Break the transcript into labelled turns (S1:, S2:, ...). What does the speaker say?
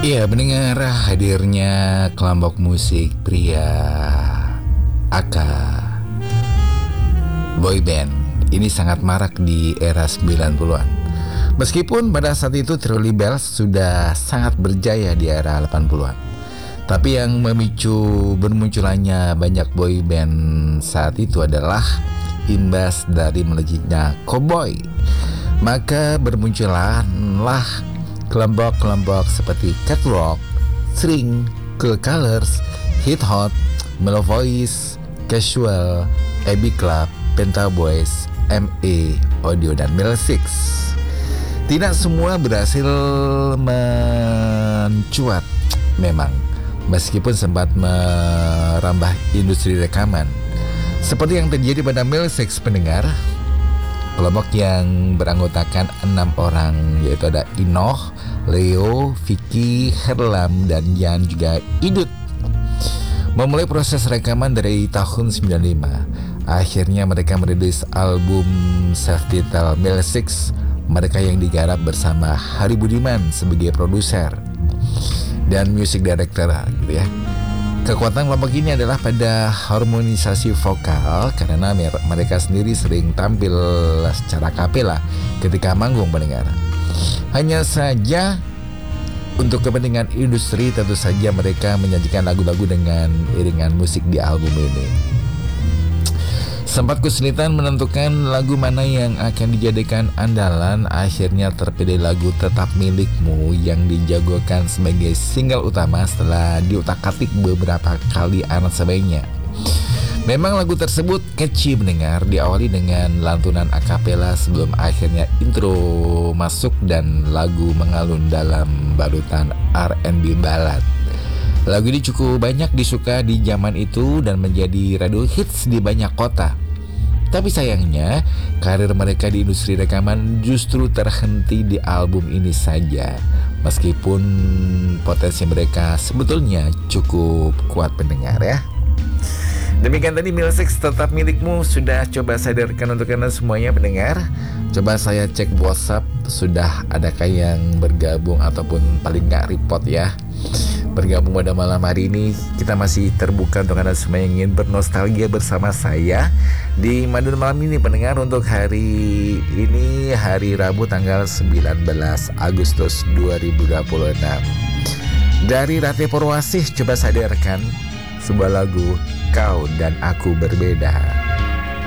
S1: Iya, mendengar hadirnya kelompok musik pria aka boy band ini sangat marak di era 90-an. Meskipun pada saat itu Truly Bells sudah sangat berjaya di era 80-an. Tapi yang memicu bermunculannya banyak boy band saat itu adalah imbas dari melejitnya cowboy. Maka bermunculanlah kelompok-kelompok seperti Catwalk, String, Cool Colors, Hit Hot, Mellow Voice, Casual, AB Club, Penta Boys, MA, Audio, dan Mel Six. Tidak semua berhasil mencuat memang, meskipun sempat merambah industri rekaman. Seperti yang terjadi pada Mel Six pendengar, kelompok yang beranggotakan 6 orang, yaitu ada Inoh, Leo, Vicky, Herlam, dan Yan juga Idut. Memulai proses rekaman dari tahun 95. Akhirnya mereka merilis album self-titled Mel Six. Mereka yang digarap bersama Hari Budiman sebagai produser dan music director gitu ya. Kekuatan kelompok ini adalah pada harmonisasi vokal, karena mereka sendiri sering tampil secara kapela ketika manggung pendengar. Hanya saja untuk kepentingan industri tentu saja mereka menyajikan lagu-lagu dengan iringan musik di album ini. Sempat kesulitan menentukan lagu mana yang akan dijadikan andalan. Akhirnya terpilih lagu Tetap Milikmu yang dijagokan sebagai single utama setelah diutak-atik beberapa kali aransemennya. Memang lagu tersebut catchy mendengar, diawali dengan lantunan akapela sebelum akhirnya intro masuk dan lagu mengalun dalam balutan R&B ballad. Lagu ini cukup banyak disuka di zaman itu dan menjadi radio hits di banyak kota. Tapi sayangnya, karir mereka di industri rekaman justru terhenti di album ini saja. Meskipun potensi mereka sebetulnya cukup kuat pendengar ya. Demikian tadi Mel Six Tetap Milikmu sudah coba sadarkan untuk Anda semuanya pendengar. Coba saya cek WhatsApp, sudah adakah yang bergabung ataupun paling nggak report ya. Bergabung pada malam hari ini. Kita masih terbuka untuk Anda semua yang ingin bernostalgia bersama saya di Madun Malam ini pendengar. Untuk hari ini, hari Rabu tanggal 19 Agustus 2026. Dari Rate Purwasih, coba sadarkan sebuah lagu Kau dan Aku Berbeda.